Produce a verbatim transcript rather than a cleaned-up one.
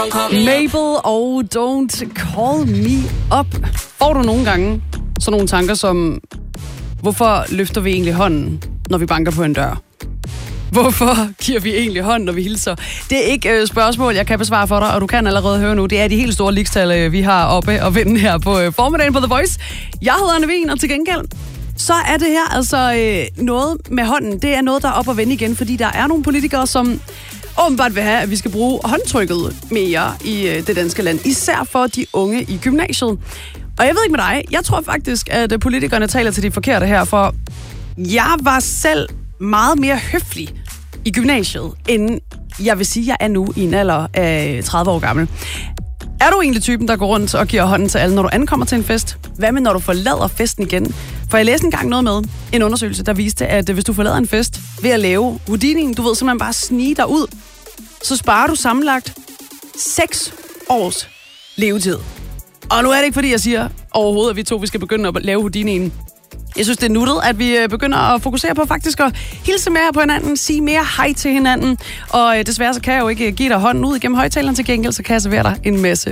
Mabel og Don't Call Me Up. Får du nogle gange sådan nogle tanker som, hvorfor løfter vi egentlig hånden, når vi banker på en dør? Hvorfor giver vi egentlig hånd, når vi hilser? Det er ikke øh, spørgsmål, jeg kan besvare for dig, og du kan allerede høre nu. Det er de helt store ligestal, øh, vi har oppe og vende her på øh, formiddagen på The Voice. Jeg hedder Anne Wien, og til gengæld, så er det her altså øh, noget med hånden. Det er noget, der er op og vende igen, fordi der er nogle politikere, som åbenbart vil have, at vi skal bruge håndtrykket mere i øh, det danske land. Især for de unge i gymnasiet. Og jeg ved ikke med dig, jeg tror faktisk, at politikerne taler til de forkerte her, for jeg var selv meget mere høflig i gymnasiet, end jeg vil sige, jeg er nu i en alder af tredive år gammel. Er du egentlig typen, der går rundt og giver hånden til alle, når du ankommer til en fest? Hvad med, når du forlader festen igen? For jeg læste engang noget med en undersøgelse, der viste, at hvis du forlader en fest ved at lave Houdini'en, du ved simpelthen bare snige dig ud, så sparer du sammenlagt seks års levetid. Og nu er det ikke, fordi jeg siger overhovedet, at vi to vi skal begynde at lave Houdini'en. Jeg synes, det er nuttet, at vi begynder at fokusere på faktisk at hilse mere på hinanden, sige mere hej til hinanden. Og desværre så kan jeg jo ikke give dig hånden ud igennem højtaleren, til gengæld, så kan jeg servere dig en masse